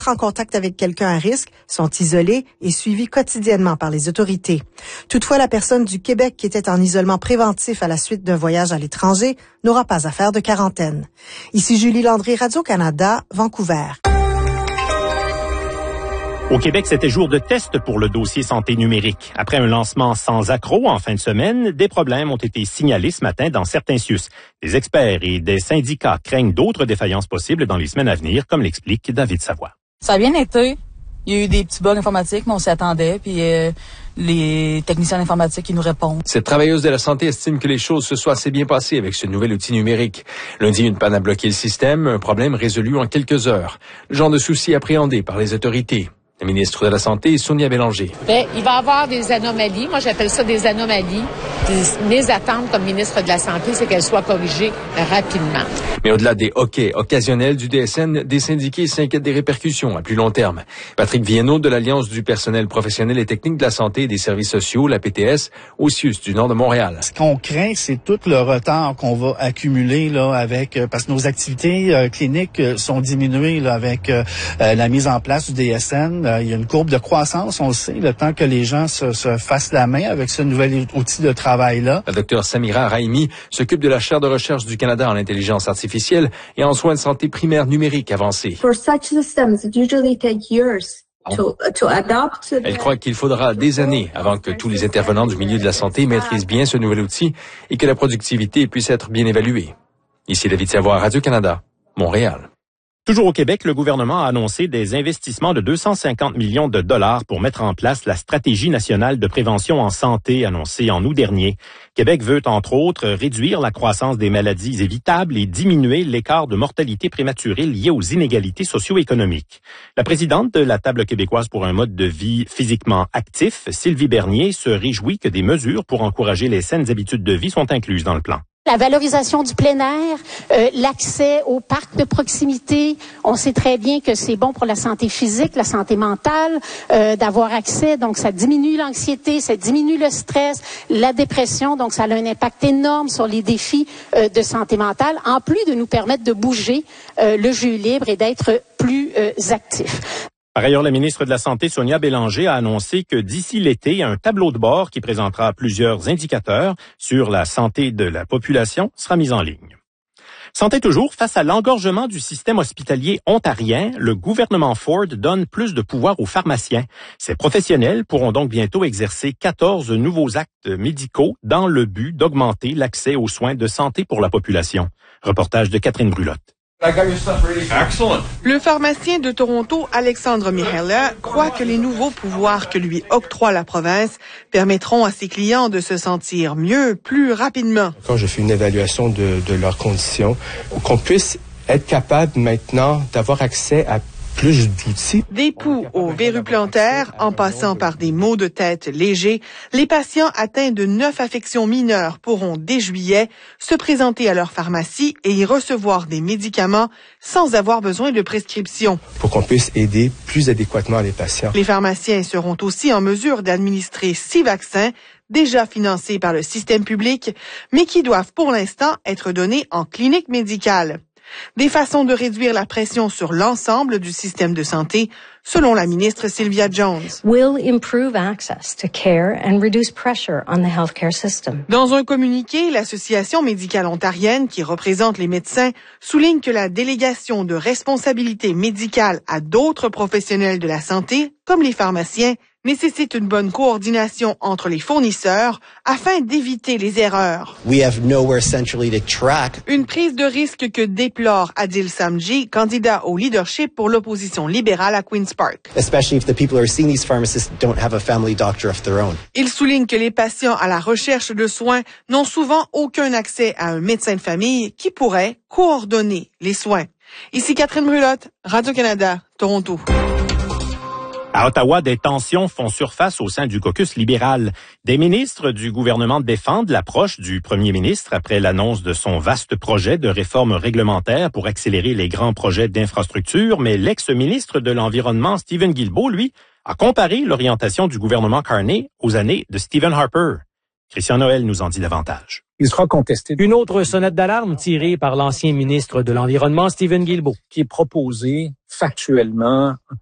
en contact avec quelqu'un à risque, sont isolés et suivis quotidiennement par les autorités. Toutefois, la personne du Québec qui était en isolement préventif à la suite d'un voyage à l'étranger n'aura pas à faire de quarantaine. Ici Julie Landry, Radio-Canada, Vancouver. Au Québec, c'était jour de test pour le dossier santé numérique. Après un lancement sans accroc en fin de semaine, des problèmes ont été signalés ce matin dans certains CIUS. Des experts et des syndicats craignent d'autres défaillances possibles dans les semaines à venir, comme l'explique David Savoie. Ça a bien été. Il y a eu des petits bugs informatiques, mais on s'y attendait. Puis les techniciens informatiques qui nous répondent. Cette travailleuse de la santé estime que les choses se soient assez bien passées avec ce nouvel outil numérique. Lundi, une panne a bloqué le système, un problème résolu en quelques heures. Le genre de souci appréhendé par les autorités. La ministre de la Santé, Sonia Bélanger. Il va y avoir des anomalies. Moi, j'appelle ça des anomalies. Mes attentes comme ministre de la Santé, c'est qu'elles soient corrigées rapidement. Mais au-delà des hoquets occasionnels du DSN, des syndiqués s'inquiètent des répercussions à plus long terme. Patrick Viennot de l'Alliance du personnel professionnel et technique de la santé et des services sociaux, la PTS, au CIUS du nord de Montréal. Ce qu'on craint, c'est tout le retard qu'on va accumuler là avec parce que nos activités cliniques sont diminuées là avec la mise en place du DSN. Il y a une courbe de croissance, on le sait, le temps que les gens se fassent la main avec ce nouvel outil de travail-là. La docteure Samira Raimi s'occupe de la chaire de recherche du Canada en intelligence artificielle et en soins de santé primaires numériques avancés. For such systems, it usually take years to adopt. Elle croit qu'il faudra des années avant que tous les intervenants du milieu de la santé maîtrisent bien ce nouvel outil et que la productivité puisse être bien évaluée. Ici David Savoie, Radio-Canada, Montréal. Toujours au Québec, le gouvernement a annoncé des investissements de 250 millions de dollars pour mettre en place la stratégie nationale de prévention en santé annoncée en août dernier. Québec veut, entre autres, réduire la croissance des maladies évitables et diminuer l'écart de mortalité prématurée lié aux inégalités socio-économiques. La présidente de la Table québécoise pour un mode de vie physiquement actif, Sylvie Bernier, se réjouit que des mesures pour encourager les saines habitudes de vie sont incluses dans le plan. La valorisation du plein air, l'accès aux parcs de proximité. On sait très bien que c'est bon pour la santé physique, la santé mentale, d'avoir accès. Donc, ça diminue l'anxiété, ça diminue le stress, la dépression. Donc, ça a un impact énorme sur les défis de santé mentale, en plus de nous permettre de bouger le jeu libre et d'être plus actifs. Par ailleurs, la ministre de la Santé, Sonia Bélanger, a annoncé que d'ici l'été, un tableau de bord qui présentera plusieurs indicateurs sur la santé de la population sera mis en ligne. Santé toujours, face à l'engorgement du système hospitalier ontarien, le gouvernement Ford donne plus de pouvoir aux pharmaciens. Ces professionnels pourront donc bientôt exercer 14 nouveaux actes médicaux dans le but d'augmenter l'accès aux soins de santé pour la population. Reportage de Catherine Brulotte. Le pharmacien de Toronto, Alexandre Mihaela, croit que les nouveaux pouvoirs que lui octroie la province permettront à ses clients de se sentir mieux, plus rapidement. Quand je fais une évaluation de leurs conditions, qu'on puisse être capable maintenant d'avoir accès à plus d'outils. Des poux aux verrues plantaires, en passant par des maux de tête légers, les patients atteints de 9 affections mineures pourront, dès juillet, se présenter à leur pharmacie et y recevoir des médicaments sans avoir besoin de prescription. Pour qu'on puisse aider plus adéquatement les patients. Les pharmaciens seront aussi en mesure d'administrer 6 vaccins déjà financés par le système public, mais qui doivent pour l'instant être donnés en clinique médicale. Des façons de réduire la pression sur l'ensemble du système de santé, selon la ministre Sylvia Jones. Will improve access to care and reduce pressure on the healthcare system. Dans un communiqué, l'Association médicale ontarienne, qui représente les médecins, souligne que la délégation de responsabilité médicale à d'autres professionnels de la santé, comme les pharmaciens, nécessite une bonne coordination entre les fournisseurs afin d'éviter les erreurs. We have nowhere centrally to track. Une prise de risque que déplore Adil Samji, candidat au leadership pour l'opposition libérale à Queen's Park. Especially if the people who are seeing these pharmacists don't have a family doctor of their own. Il souligne que les patients à la recherche de soins n'ont souvent aucun accès à un médecin de famille qui pourrait coordonner les soins. Ici Catherine Brulotte, Radio-Canada, Toronto. À Ottawa, des tensions font surface au sein du caucus libéral. Des ministres du gouvernement défendent l'approche du premier ministre après l'annonce de son vaste projet de réforme réglementaire pour accélérer les grands projets d'infrastructure, mais l'ex-ministre de l'Environnement, Stephen Guilbeault, lui, a comparé l'orientation du gouvernement Carney aux années de Stephen Harper. Christian Noël nous en dit davantage. Il sera contesté. Une autre sonnette d'alarme tirée par l'ancien ministre de l'Environnement, Stephen Guilbeault, qui est proposé factuellement